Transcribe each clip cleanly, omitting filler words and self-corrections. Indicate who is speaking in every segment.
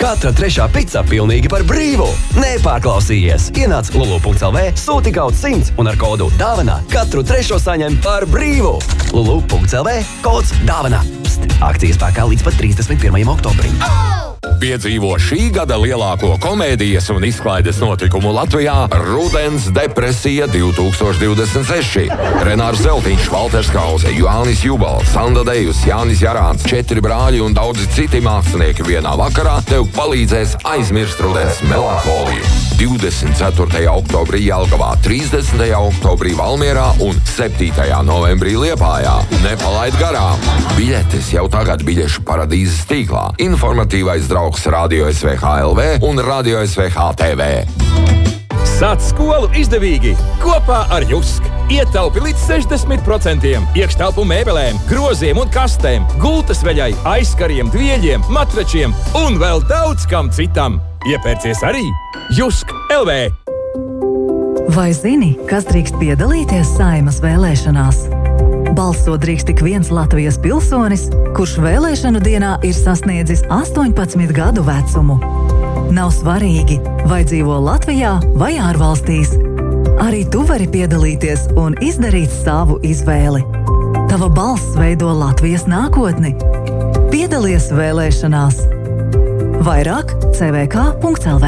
Speaker 1: Katra trešā pica pilnīgi par brīvu. Nepārklausījies. Ienāc lulu.lv, sūti kaut 100 un ar kodu DAVANA katru trešo saņem par brīvu. Lulu.lv, kods DAVANA. Akcijas spēkā līdz pat 31. oktobrim.
Speaker 2: Piedzīvo šī gada lielāko komēdijas un izklaides notikumu Latvijā – Rudens depresija 2026. Renārs Zeltiņš, Valters Krause, Jānis Jubals, Sanda Dejus, Jānis Jarāns, 4 brāļi un daudzi citi mākslinieki vienā vakarā tev palīdzēs aizmirst rudens melanholiju. 24. oktobrī Jelgavā, 30. oktobrī Valmierā un 7. novembrī Liepājā. Nepalaid garām! Biļetes jau tagad biļešu paradīzes tīklā. Informatīvais draugs Radio SVH LV un Radio SVH TV.
Speaker 3: Sāc skolu izdevīgi kopā ar Jusk. Ietaupi līdz 60%. Iekštelpu mēbelēm, groziem un kastēm, gultas veļai, aizkariem, dvieļiem, matračiem un vēl daudz kam citam. Iepērcies arī Jusk LV.
Speaker 4: Vai zini, kas drīkst piedalīties Saeimas vēlēšanās? Balsot drīkst tik viens Latvijas pilsonis, kurš vēlēšanu dienā ir sasniedzis 18 gadu vecumu. Nav svarīgi, vai dzīvo Latvijā vai ārvalstīs. Arī tu vari piedalīties un izdarīt savu izvēli. Tava balss veido Latvijas nākotni. Piedalies vēlēšanās. Vairāk cvk.lv.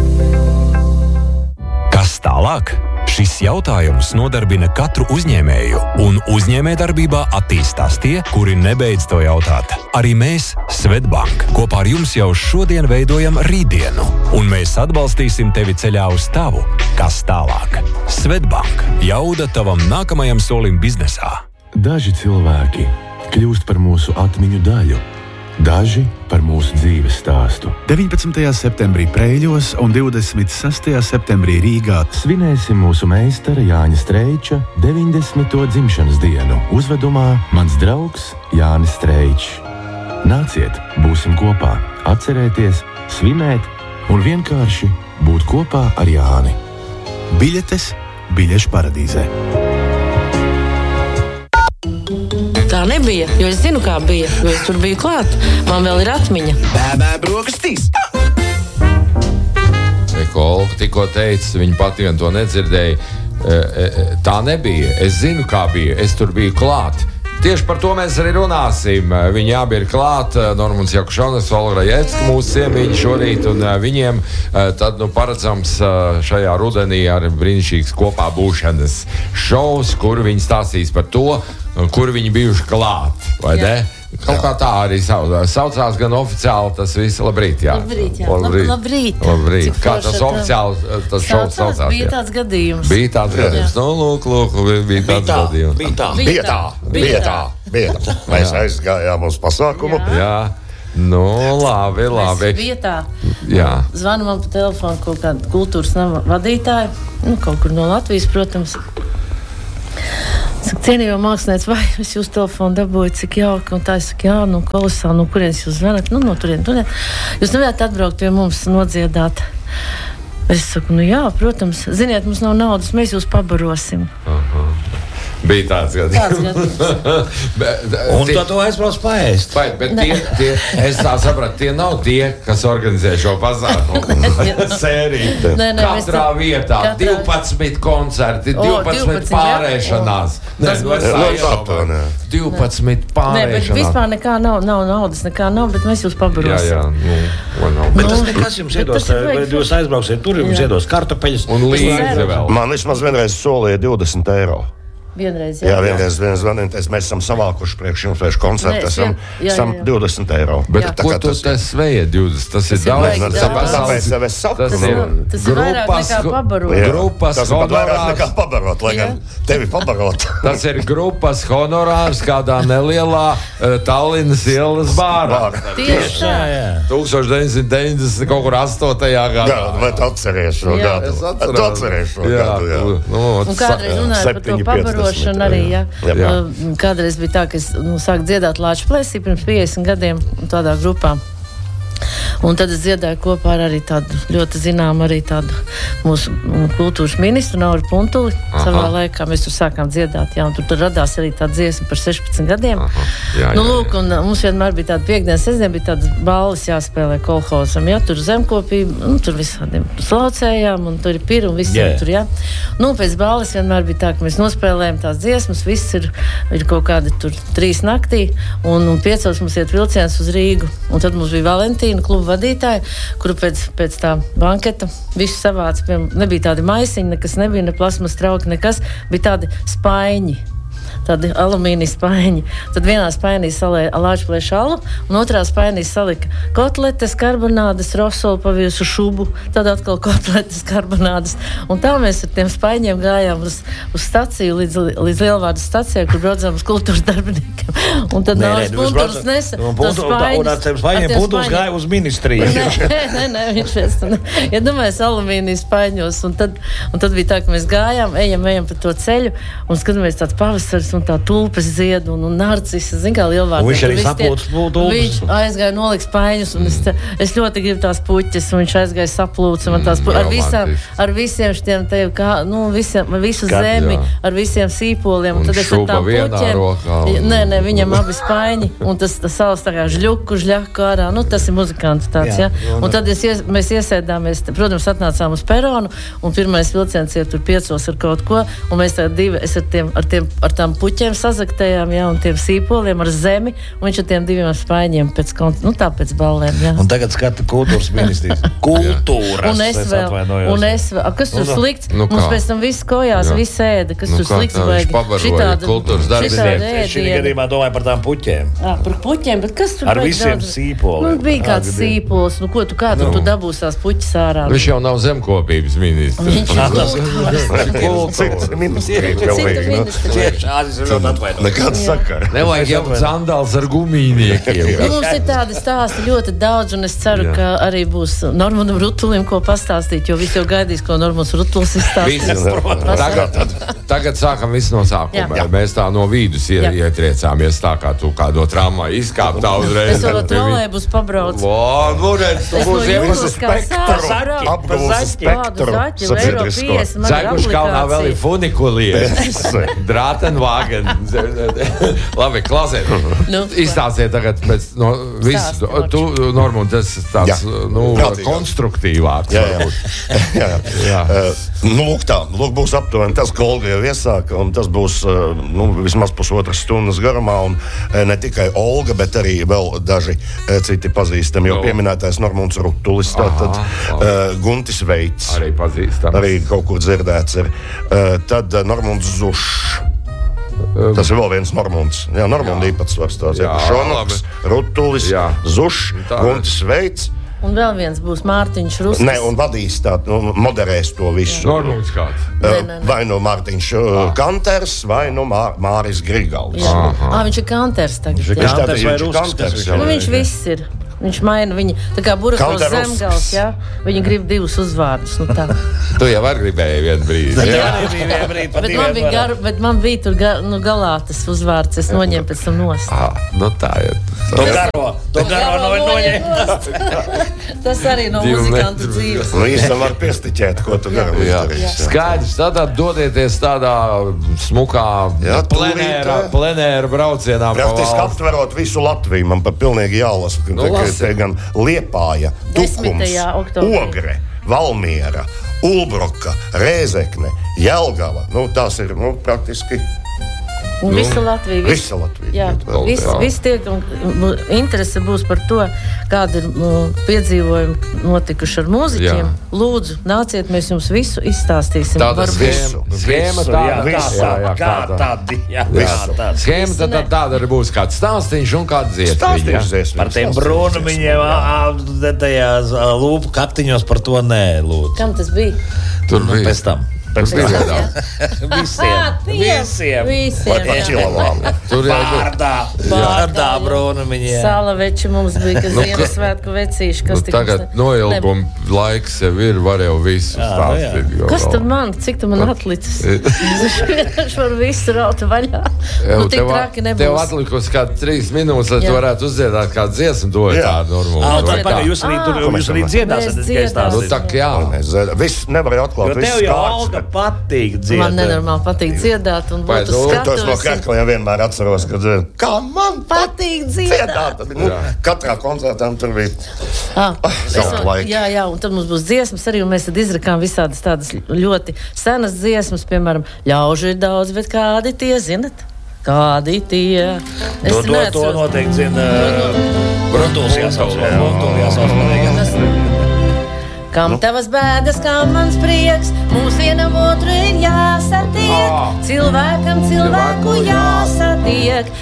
Speaker 5: Kas tālāk? Šis jautājums nodarbina katru uzņēmēju, un uzņēmējdarbībā attīstās tie, kuri nebeidz to jautāt. Arī mēs, Svetbank, kopā ar jums jau šodien veidojam rītdienu, un mēs atbalstīsim tevi ceļā uz tavu, kas tālāk. Svetbank, jauda tavam nākamajam solim biznesā.
Speaker 6: Daži cilvēki kļūst par mūsu atmiņu daļu. Daži par mūsu dzīves stāstu.
Speaker 7: 19. septembrī Preiļos un 26. septembrī Rīgā
Speaker 6: svinēsim mūsu meistara Jāņa Streiča 90. dzimšanas dienu uzvedumā Mans draugs Jānis Streičs. Nāciet, būsim kopā, atcerēties, svinēt un vienkārši būt kopā ar Jāni.
Speaker 7: Biļetes biļešu paradīzē.
Speaker 8: Tā nebija, jo es zinu, kā bija, jo es tur biju klāt. Man vēl ir atmiņa.
Speaker 9: Bēbē brokastīs!
Speaker 10: Olga tikko teica, viņa pati vien to nedzirdēja. Tā nebija, es zinu, kā bija, es tur biju klāt. Tieši par to mēs arī runāsim. Viņi abi ir klāt, Normans Jakušonis, Olga Rajevska, mūsu ciemiņi šorīt, un viņiem tad paredzams šajā rudenī ar brīnišķīgs kopā būšanas šovs, kur viņi stāstīs par to, kur viņi bijuši klāt, vai ne? Kaut kā tā arī saucās gan oficiāli tas viss. Labrīt, jā. Labrīt. Kā tas oficiāli tas šovs saucās?
Speaker 8: Bija tāds gadījums.
Speaker 10: Bija tāds gadījums. Nu, lūk, bija tāds gadījums.
Speaker 9: Bija tā. Mēs aizgājām uz pasākumu.
Speaker 10: Jā. Nu, labi.
Speaker 8: Mēs vietā.
Speaker 10: Jā.
Speaker 8: Zvanu man pa telefonu kaut kādu kultūras nama vadītāju. Kaut kur no Latvijas, protams. Saka, cienījamā māksliniece, vai es jūsu telefonu dabūju, cik jauki, un tā es saku, jā, kolosāli, no kurienes jūs zvanat, no turien. Jūs nevarētu atbraukt pie mums nodziedāt. Es saku, jā, protams, ziniet, mums nav naudas, mēs jūs pabarosim.
Speaker 10: Bija tāds gadījums.
Speaker 11: Un tad tu aizbrauc paēst.
Speaker 10: Bet tie, es tā sapratu, tie nav tie, kas organizē šo pasākumu sēriju. Katrā vietā 12 koncerti, 12 pārēšanās. 12 pārēšanās.
Speaker 8: Nē, bet vispār nekā nav naudas, nekā nav, bet mēs jūs pabarosim.
Speaker 11: Bet tas nekas jums iedos, vai jūs aizbrauksiet tur, jums iedos kartupeļus.
Speaker 10: Un līdzi vēl.
Speaker 9: Man vismaz vienreiz solīja 20 eiro.
Speaker 8: Vienreiz,
Speaker 9: jā. Vienreiz zvanīties, mēs esam savākuši priekš koncertu, esam 20 eiro.
Speaker 10: Bet ko tu tas sveja 20? Tas ir daudz.
Speaker 9: Tāpēc jau es saku.
Speaker 8: Tas ir vairāk nekā pabarot.
Speaker 10: Grupas
Speaker 9: honorārs. Tas ir vairāk nekā pabarot, lai gan tevi pabarot.
Speaker 10: Tas ir grupas honorārs kādā nelielā Tallinas ielas bārā.
Speaker 8: Tieši tā.
Speaker 10: 1990 kaut kur 8. gadā.
Speaker 9: Jā, vai tu atceries šo gadu? Tu atceries šo gadu, jā.
Speaker 8: Un kādreiz runāju par to pabarošanu arī, jā. Kādreiz bija tā, ka es sāku dziedāt Lāču plēsī pirms 50 gadiem tādā grupā. Un tad es dziedāju kopā ar arī tādu ļoti zināmu arī tādu mūsu kultūras ministru Nauru Puntuli. Savā laikā mēs tur sākām dziedāt, jā, un tur radās arī tāda dziesma par 16 gadiem. Lūk, un mums vienmēr bija tāda piekdienas, sestdien bija tādas balles jāspēlē kolhozam, jā, tur zemkopība, tur visādiem slaucējām, un tur ir piri un visiem tur, jā. Pēc balles vienmēr bija tā, ka mēs nospēlējam tās dziesmas, viss ir kaut kādi tur 3 naktī, un 5 mums iet vilciens uz Rīgu. Un tad mums bija Valentīna kluba vadītāja, kuru pēc tā banketa visu savāca. Nebija tādi maisiņi, nekas nebija, ne plasmas trauki, nekas. Bija tādi spaiņi. Tādi alumīnija spaiņi. Tad vienā spainī salēja lāčplēšu alu, un otrā spainī salika kotletes, karbonādes, rosolu paviesu šubu, tad atkal kotletes, karbonādes. Un tā mēs ar tiem spaiņiem gājām uz staciju, līdz Lielvārdas stacijai, kur braucām uz kultūras darbiniekiem. Un tad Nauris Punturs nesa tos spaiņus.
Speaker 11: Un ar tiem spaiņiem Punturs gāja uz ministriju.
Speaker 8: Nē, viņš pēc tam. Ja domājas alumīnija spaiņos, un tad bija tā, ka mēs gājām, ejam pa to ceļu, un skatāmies tāds pavasars, un tā tulpes zied un narcisa, zin kā Lielvārdā.
Speaker 11: Un viņš arī saplūca tulpes.
Speaker 8: Viņš aizgāja nolikt spaiņus, un es ļoti gribu tās puķes, un viņš aizgāja saplūca man tās puķes. Ar visiem šitiem te, visu zemi, ar visiem sīpoliem. Un tad es ar tām puķiem. Nē, viņam abi spaiņi, un tas salas tā kā žļaku ārā. Tas ir muzikants tāds, jā. Un tad mēs iesēdāmies, protams, atnācām uz peronu, un pirmais vilciens iet tur 5 ar kaut ko, un mēs es ar tām puķiem sazaktējām, jā, un tiem sīpoliem ar zemi, un viņš ar tiem 2 spaiņiem pēc ballēm, jā.
Speaker 11: Un tagad skata kultūras ministrijas. Kultūras.
Speaker 8: Un es kas tur slikts? Mums pēc tam viss kojās, viss ēda, kas tur slikts vajag.
Speaker 10: Pabaroja kultūras darbinieki.
Speaker 11: Šī gadījumā domāju par tām puķiem.
Speaker 8: Par puķiem, bet kas tur
Speaker 11: ar visiem sīpoliem?
Speaker 8: Bija kāds sīpols, kā tu dabūs tās puķis ārā?
Speaker 10: Viņš jau nav zemkopības ministrs.
Speaker 9: Nekāds sakara.
Speaker 10: Nevajag jau sandāls ar gumijniekiem.
Speaker 8: Mums ir tādi stāsti ļoti daudz, un es ceru, ka arī būs Normundam Rutulim, ko pastāstīt, jo visi jau gaidīs, ko Normunds Rutuls izstāstīs.
Speaker 10: Tagad sākam visu no sākuma. Mēs tā no vidus ietriecāmies tā, kā tu kādo tramvaju izkāp tā uzreiz.
Speaker 8: Es vēl trolēbus pabraucu.
Speaker 10: Tu būs
Speaker 9: iepazīst spektru.
Speaker 10: Zaiguši kalnā vēl ir funikulie. Drātenvāgen. Labi, klasiet. Izstāstiet tagad pēc visu. Tu, Normund, tas tāds, konstruktīvāks.
Speaker 9: Jā. Lūk tā, būs aptuveni tas, ko Olga jau iesāka, un tas būs, vismaz 1,5 stundas garumā, un ne tikai Olga, bet arī vēl daži citi pazīstami, jo pieminētais Normunds Rutulis, tātad Guntis Veits.
Speaker 10: Arī pazīstams.
Speaker 9: Arī kaut kur dzirdēts ir. Tad Normunds Zušs. Tas ir vēl viens Normunds. Jā, Normunda īpatsvars tās. Šonoks, Rutulis, Zušs, Guntis Veits.
Speaker 8: Un vēl viens būs Mārtiņš Ruskis.
Speaker 9: Nē, un vadīs tā, moderēs to visu.
Speaker 10: Normunds kāds?
Speaker 9: Vai no Mārtiņš Kanters, vai no Māris Grigals.
Speaker 8: Viņš ir Kanters tagad.
Speaker 11: Kanters vai Ruskis?
Speaker 8: Viņš viss ir. Viņš maina viņu, tā kā Burkos Zemgals, jā? Viņi grib 2 uzvārdus, tā.
Speaker 10: Tu jau var gribēji vienu brīdi.
Speaker 8: Bet man bija tur galā tas uzvārds, es noņēmu pēc tam nost.
Speaker 10: Tā ir.
Speaker 11: To garo noņēmu.
Speaker 8: Tas arī no muzikantu dzīves.
Speaker 9: Īstam var piestiķēt, ko tu garo izdarīsi.
Speaker 10: Skaidrs, tādā dodieties tādā smukā plenēra braucienā.
Speaker 9: Praktiski aptverot visu Latviju, man pat pilnīgi jālasa. Te gan Liepāja, Tukums, Ogre, Valmiera, Ulbroka, Rēzekne, Jelgava. Tās ir praktiski
Speaker 8: Visa Latvija.
Speaker 9: Visa Latvija.
Speaker 8: Viss tiek, un interese būs par to, kāda ir piedzīvojumi notikuši ar mūziķiem. Lūdzu, nāciet, mēs jums visu izstāstīsim.
Speaker 10: Tāda schēma tāda arī būs kāds stāstīņš un kāds dziesmiņš.
Speaker 11: Par tiem brūnumiņiem, tajās lūpu kaktiņos par to nē, lūdzu.
Speaker 8: Kam tas bija?
Speaker 10: Tur bija.
Speaker 11: Pēc tam.
Speaker 9: Pēc
Speaker 10: brīvdienām.
Speaker 9: Vai pa čilavām.
Speaker 11: Vārdā, Brūnumiņā.
Speaker 8: Salaveči mums bija, ka Ziemassvētku vecīši, kas tik...
Speaker 10: Tagad noilguma laiks jau ir, var jau visu stāstīt.
Speaker 8: Kas tad man, cik tu man atlicis? Es varu visu rautu vaļā. Tik traki nebūs.
Speaker 10: Tev atlikusi kādi 3 minūtes, lai tu varētu uzdziedāt kādu dziesmu, to ir tādu normālu.
Speaker 11: Jūs arī dziedāsiet,
Speaker 10: Nu, tā kā jā.
Speaker 9: Viss nevar atklāt, viss
Speaker 11: tev jau
Speaker 9: kārts.
Speaker 11: Olga patīk dziedāt.
Speaker 8: Man nenormāli patīk dziedāt un būt uz
Speaker 9: Tos no
Speaker 8: skatuves.
Speaker 9: Kerkliem vienmēr atceros, kad kā man
Speaker 8: Patīk dziedāt.
Speaker 9: Katrā koncertā tur bija zelta laiki.
Speaker 8: Jā, un tad mums būs dziesmas arī, un mēs tad izrakām visādas tādas ļoti senas dziesmas, piemēram, ļaužu ir daudz, bet kādi tie, zinat? Kādi tie?
Speaker 11: To noteikti zina Bruntuls jāsauc.
Speaker 8: Kam tavas bēdas, kam mans prieks, mums vienam otru ir jāsatiek. Cilvēkam cilvēku jāsatiek.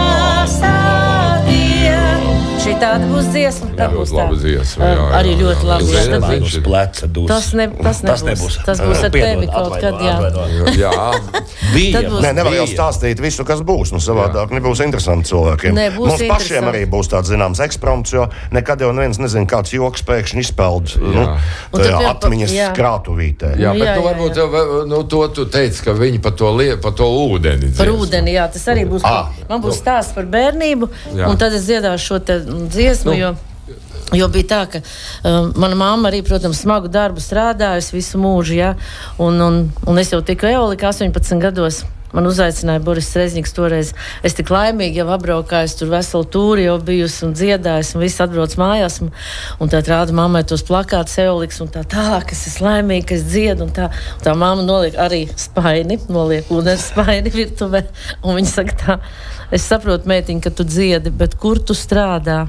Speaker 8: Šī tāda būs dziesma. Tā būs
Speaker 10: laba dziesma.
Speaker 8: Arī ļoti labi.
Speaker 11: Tas
Speaker 8: nebūs. Tas būs ar tevi kaut kad,
Speaker 10: jā.
Speaker 9: Nevar jau stāstīt visu, kas būs. Savādāk nebūs interesanti cilvēkiem. Mums pašiem arī būs tāds zināms eksprompts, jo nekad jau neviens nezina, kāds joks pēkšņi izpeld atmiņas krātuvītē.
Speaker 10: Jā, bet varbūt to tu teici, ka viņi par to ūdeni dziesmu.
Speaker 8: Par ūdeni, jā, tas arī būs. Man būs stāsts par bērnību, un tad es dziedāšu šo te dziesmu, jo bija tā, ka mana mamma arī, protams, smagu darbu strādājusi visu mūžu, ja? Un es jau tiku Eolika 18 gados. Man uzaicināja Boris Rezņiks toreiz. Es tik laimīgi jau apbraukāju, tur veselu tūri jau bijusi un dziedājusi, un viss atbrauc mājās. Un tā rāda mammai tos plakātus Eoliks, un tā tālāk, es esmu laimīga, ka es dziedu. Un tā mamma noliek arī spaini, noliek ūdens spaini virtuvē. Un viņa saka tā, es saprotu, meitiņ, ka tu dziedi, bet kur tu strādā?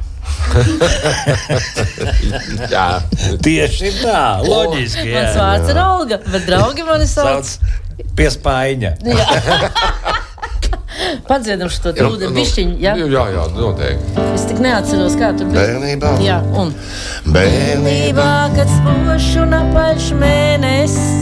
Speaker 10: Jā,
Speaker 11: tieši tā, loģiski.
Speaker 8: Mans vārds ir Olga, bet draugi mani sauc
Speaker 11: pie spaiņa.
Speaker 8: Padziedam šo trūdu bišķiņu, jā?
Speaker 10: Jā, noteikti.
Speaker 8: Es tik neatceros, kā tur bija.
Speaker 9: Bērnībā?
Speaker 8: Jā, un bērnībā, kad spožs un apaļš mēnesis